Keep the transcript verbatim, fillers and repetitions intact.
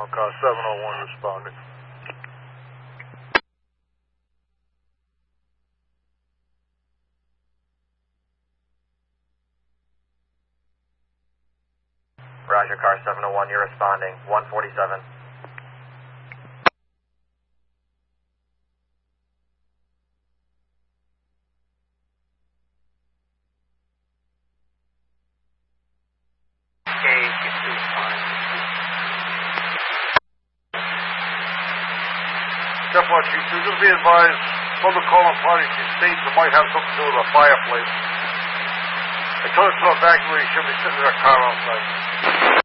Car seven oh one responding. Roger, car seven oh one, you're responding. one forty-seven. Step one, Chief. So just be advised, public calling party states it might have something to do with a fireplace. Until it's to evacuate, she'll be sitting in her car outside.